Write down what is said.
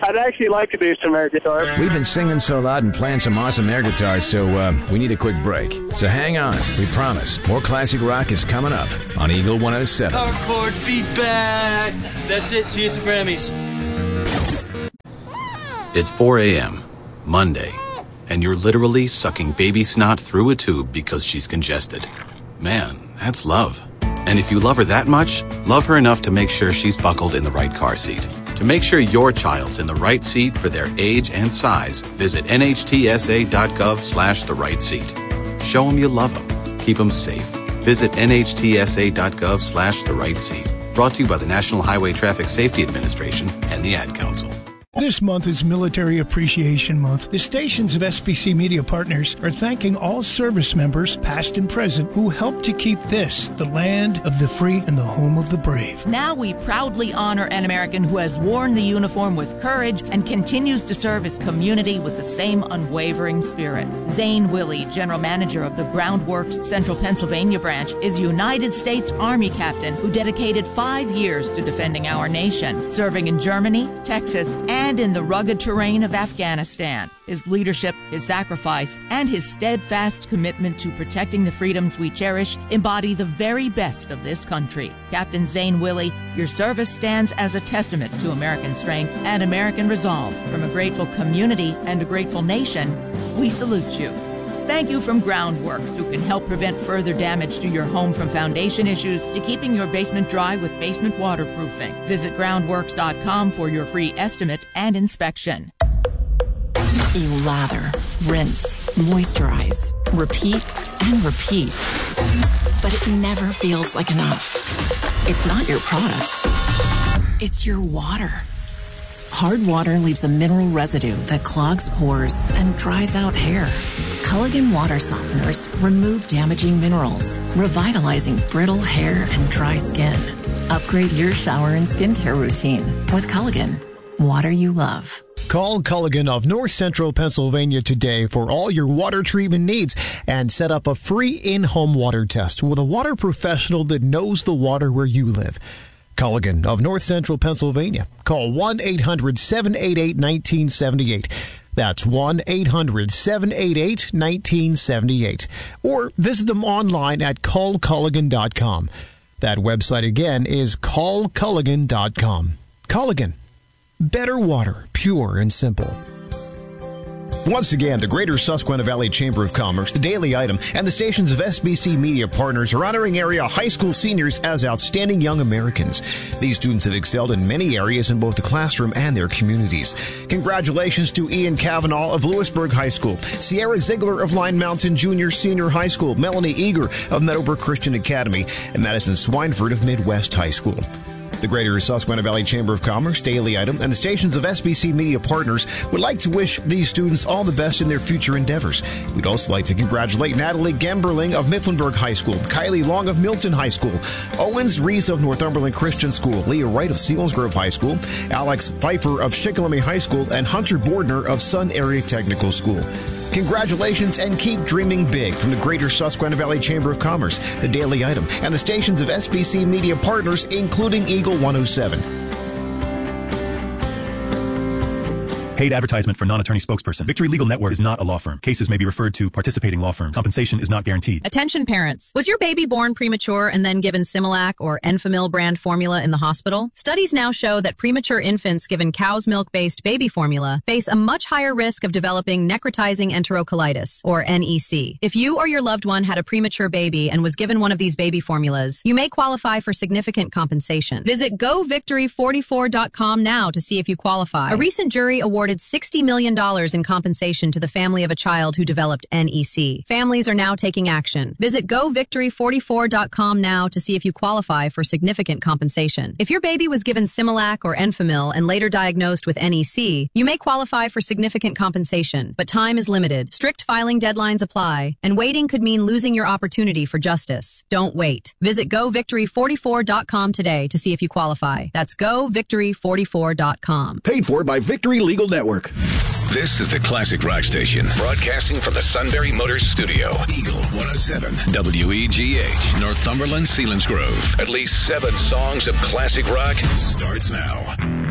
I'd actually like to do some air guitar. We've been singing so loud and playing some awesome air guitars, so we need a quick break. So hang on. We promise. More classic rock is coming up on Eagle 107. Power chord feedback. That's it. See you at the Grammys. It's 4 a.m., Monday, and you're literally sucking baby snot through a tube because she's congested. Man, that's love. And if you love her that much, love her enough to make sure she's buckled in the right car seat. To make sure your child's in the right seat for their age and size, visit nhtsa.gov/the right seat. Show them you love them. Keep them safe. Visit nhtsa.gov/the right seat. Brought to you by the National Highway Traffic Safety Administration and the Ad Council. This month is Military Appreciation Month. The stations of SBC Media Partners are thanking all service members, past and present, who helped to keep this the land of the free and the home of the brave. Now we proudly honor an American who has worn the uniform with courage and continues to serve his community with the same unwavering spirit. Zane Willey, General Manager of the Groundworks Central Pennsylvania branch, is a United States Army captain who dedicated 5 years to defending our nation, serving in Germany, Texas, and in the rugged terrain of Afghanistan. His leadership, his sacrifice, and his steadfast commitment to protecting the freedoms we cherish embody the very best of this country. Captain Zane Willey, your service stands as a testament to American strength and American resolve. From a grateful community and a grateful nation, we salute you. Thank you from Groundworks, who can help prevent further damage to your home from foundation issues to keeping your basement dry with basement waterproofing. Visit groundworks.com for your free estimate and inspection. You lather, rinse, moisturize, repeat, and repeat. But it never feels like enough. It's not your products. It's your water. Hard water leaves a mineral residue that clogs pores and dries out hair. Culligan water softeners remove damaging minerals, revitalizing brittle hair and dry skin. Upgrade your shower and skincare routine with Culligan. Water you love. Call Culligan of North Central Pennsylvania today for all your water treatment needs and set up a free in-home water test with a water professional that knows the water where you live. Culligan of North Central Pennsylvania. Call 1-800-788-1978. That's 1-800-788-1978. Or visit them online at callculligan.com. That website again is callculligan.com. Culligan. Better water, pure and simple. Once again, the Greater Susquehanna Valley Chamber of Commerce, the Daily Item, and the stations of SBC Media Partners are honoring area high school seniors as outstanding young Americans. These students have excelled in many areas in both the classroom and their communities. Congratulations to Ian Cavanaugh of Lewisburg High School, Sierra Ziegler of Line Mountain Junior Senior High School, Melanie Eager of Meadowbrook Christian Academy, and Madison Swineford of Midwest High School. The Greater Susquehanna Valley Chamber of Commerce, Daily Item, and the stations of SBC Media Partners would like to wish these students all the best in their future endeavors. We'd also like to congratulate Natalie Gemberling of Mifflinburg High School, Kylie Long of Milton High School, Owens Reese of Northumberland Christian School, Leah Wright of Selinsgrove High School, Alex Pfeiffer of Shikellamy High School, and Hunter Bordner of Sun Area Technical School. Congratulations and keep dreaming big from the Greater Susquehanna Valley Chamber of Commerce, the Daily Item, and the stations of SBC Media Partners, including Eagle 107. Paid advertisement for non-attorney spokesperson. Victory Legal Network is not a law firm. Cases may be referred to participating law firms. Compensation is not guaranteed. Attention parents. Was your baby born premature and then given Similac or Enfamil brand formula in the hospital? Studies now show that premature infants given cow's milk-based baby formula face a much higher risk of developing necrotizing enterocolitis, or NEC. If you or your loved one had a premature baby and was given one of these baby formulas, you may qualify for significant compensation. Visit govictory44.com now to see if you qualify. A recent jury awarded $60 million in compensation to the family of a child who developed NEC. Families are now taking action. Visit govictory44.com now to see if you qualify for significant compensation. If your baby was given Similac or Enfamil and later diagnosed with NEC, you may qualify for significant compensation, but time is limited. Strict filing deadlines apply, and waiting could mean losing your opportunity for justice. Don't wait. Visit govictory44.com today to see if you qualify. That's govictory44.com. Paid for by Victory Legal Network. This is the Classic Rock Station, broadcasting from the Sunbury Motors Studio. Eagle 107, WEGH, Northumberland, Selinsgrove. At least 7 songs of classic rock starts now.